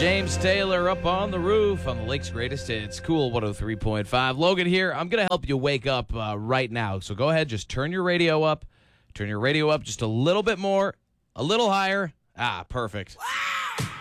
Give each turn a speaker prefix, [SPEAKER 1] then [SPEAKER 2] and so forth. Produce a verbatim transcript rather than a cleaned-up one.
[SPEAKER 1] James Taylor up on the roof on the Lake's Greatest Hits. Cool one oh three point five. Logan here. I'm going to help you wake up uh, right now. So go ahead, just turn your radio up. Turn your radio up just a little bit more, a little higher. Ah, perfect.